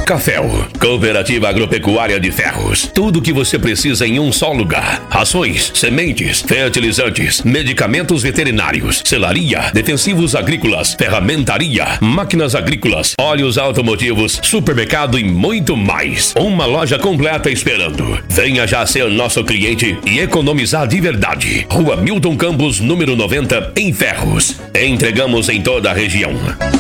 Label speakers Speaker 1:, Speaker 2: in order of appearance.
Speaker 1: Cofel, Cooperativa Agropecuária de Ferros. Tudo o que você precisa em um só lugar. Rações, sementes, fertilizantes, medicamentos veterinários, selaria, defensivos agrícolas, ferramentaria, máquinas agrícolas, óleos automotivos, supermercado e muito mais. Uma loja completa esperando. Venha já ser nosso cliente e economizar de verdade. Rua Milton Campos, número 90, em Ferros. Entregamos em toda a região.